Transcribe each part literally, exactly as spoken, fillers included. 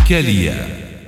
kelyje.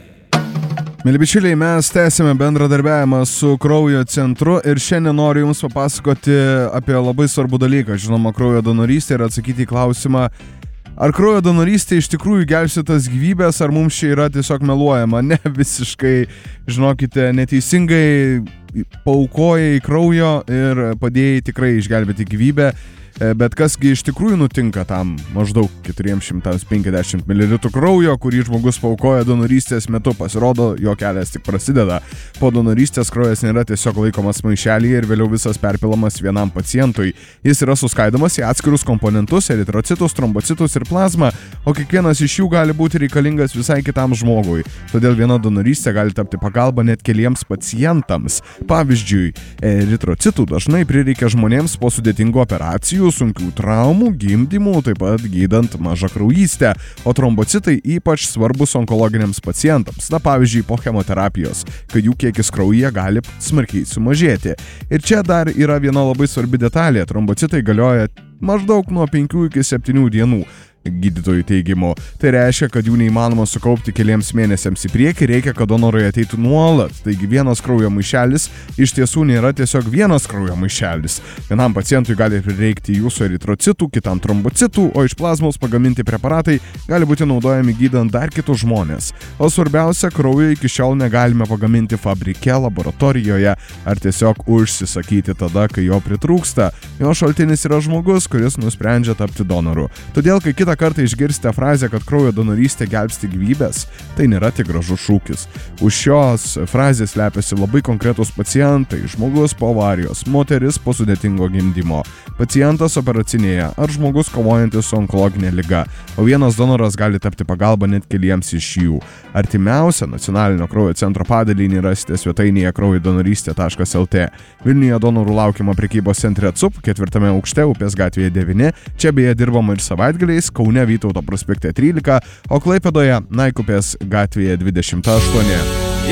Mėly bičiuliai, mes tęsime bendradarbiavimą su Kraujo centru ir šiandien noriu Jums papasakoti apie labai svarbų dalyką, žinoma, kraujo donorystę ir atsakyti į klausimą, ar kraujo donorystė iš tikrųjų gelbsti gyvybės, ar mums čia yra tiesiog meluojama. Ne, visiškai, žinokite, neteisingai paaukojai kraujo ir padėjai tikrai išgelbėti gyvybę. Bet kasgi iš tikrųjų nutinka tam maždaug keturi šimtai penkiasdešimt mililitrų kraujo, kurį žmogus paaukoja donorystės metu, pasirodo, jo kelias tik prasideda. Po donorystės kraujas nėra tiesiog laikomas maišelyje ir vėliau visas perpilamas vienam pacientui. Jis yra suskaidomas į atskirus komponentus, eritrocitus, trombocitus ir plazmą, o kiekvienas iš jų gali būti reikalingas visai kitam žmogui. Todėl viena donorystė gali tapti pagalba net keliems pacientams. Pavyzdžiui, eritrocitų dažnai prireikia žmonėms po sudėtingų operacijų, sunkių traumų, gimdymų, taip pat gydant mažakraujystę, o trombocitai ypač svarbus onkologiniams pacientams, na pavyzdžiui po chemoterapijos, kai jų kiekis kraujyje gali smarkiai sumažėti. Ir čia dar yra viena labai svarbi detalė, trombocitai galioja maždaug nuo penkių iki septynių dienų. Gydytojų teigimu. Tai reiškia, kad jų neįmanoma sukaupti keliems mėnesiams į priekį, reikia, kad donorai ateitų nuolat. Taigi vienas kraujo maišelis iš tiesų nėra tiesiog vienas kraujo maišelis. Vienam pacientui gali prireikti jūsų eritrocitų, kitam trombocitų, o iš plazmos pagaminti preparatai gali būti naudojami gydant dar kitus žmonės. O svarbiausia, kraujo iki šiol negalime pagaminti fabrike, laboratorijoje ar tiesiog užsisakyti tada, kai jo pritrūksta. Jo šaltinis yra žmogus, kuris nusprendžia tapti donoru. Todėl, kai kitą kartą išgirsite frazę, kad kraujo donorystė gelbsti gyvybės, tai nėra tik gražus šūkis. Už šios frazės slepiasi labai konkretus pacientai, žmogus po avarijos, moteris po sudėtingo gimdymo, pacientas operacinėje ar žmogus kovojantis su onkologinė liga, o vienas donoras gali tapti pagalba net keliems iš jų. Artimiausią nacionalinio kraujo centro padalinį rasite svetainėje kraujo donorystė taškas el tė. Vilniuje donorų laukiama prekybos centre C U P, ketvirtame aukšte, Upės gatvėje devyni, čia beje dirbama ir savaitgaliais, Kaune Vytauto prospekte trylika, o Klaipėdoje Naikupės gatvėje dvidešimt aštuoni.